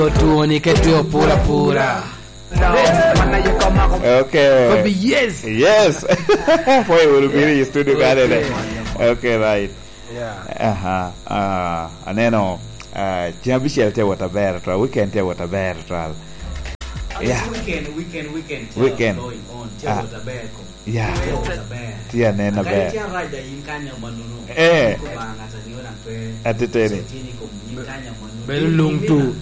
tuoni che tu pura. Okay. Could be yes. Yes. Poi will be in studio garden. Okay, right. Yeah. Aneno Jambishel te wata ber tra weekend te wata ber tra. Yeah. Weekend. Going on. Wata ber ko. Yeah. Wata ber. Tia nena ber. Tia right da yinkanya manuno. Ko banga tani ora pe. Atiteni. Tini ko yinkanya manuno. Bel lungtu.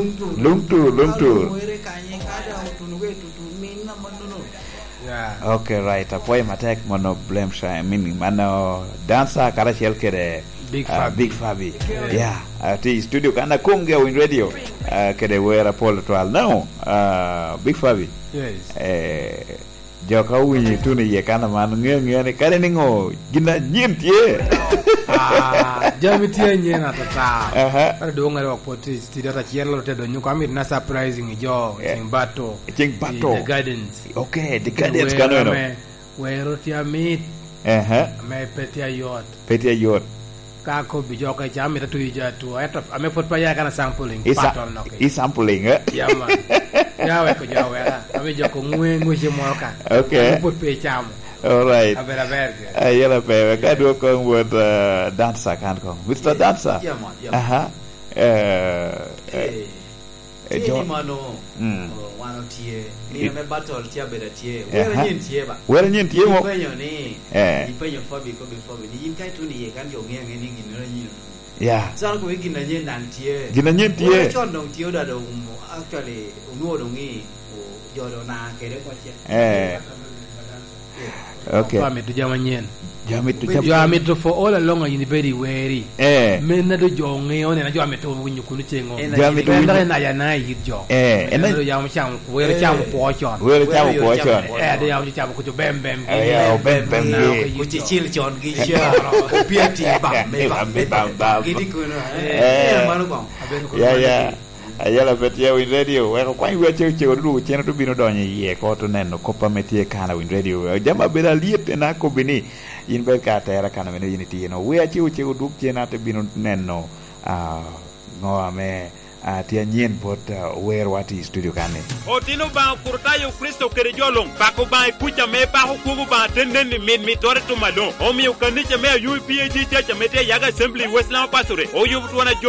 Mwere kanye kada utunuwe tutumina manuno. Yeah. Okay, right. Apoy matek mono blame shy meaning mano dancer kara shel kede Big Fabi. Yeah. Ati studio kana kumge win radio kede wera pol twal no. Big Fabi. Yes. Joka winyi tu ni ye kana man nge ne kare ningo gina nyintie. Jami tie nyena tata. Aha. Do ngaro poti studio ta chielo te do nyuko amit na surprising jo Chingbato. The Gardens. Okay, the Gardens kana no. Wero ti amit. Me petia yot. Kako bijoka chami tatu ija tu. Ame pot pa ya kana sampling patol no. Is sampling Yeah man. Jawe ko jawe la. Ame joko ngwe moka. Okay. Ame pot pe cham. All right. Abera. Yela pe ka do ko with dancer kan ko. Mr. Dancer. Yeah man. Tini mano. Wano tie. Ni me battle tia beda tie. Wera nyin tie mo. Penyo ni. Penyo Fabi ko be Fabi. Ni kai tu ni kan yo ngeng ni gino ni. Yeah. Sar ko gina nyen nan tie. Gina nyen tie. Chon dong tie da do actually uno dong ni o jodo na kere ko tie. Okay. Pame tu jama nyen. Jami to for all along in very wary. Men na do jonge on na jami to winyu kunu chengo. Jami to na ya na yit jo. Na do yam cham were cham po chon. Do yam cham ku bem. Bem. Ku chichil chon gi cha. Piati bam. Gidi kuno. Manu bang. Yeah. Ayala betia win radio weko kwany weche du cheno to bino donye yie ko to neno kopa metie kana win radio jama bela liet na ko bini in be ka tera kana meno yiniti no we achi uche du chena to bino neno ngoame tia nyen bot where what is studio kane otino ba kurtayo Kristo kere jolong bako ba kucha me ba hukumu ba tenden mi tore to malo o mi ukaniche me UPAG church mete yaga assembly Westland pasture o yu tuana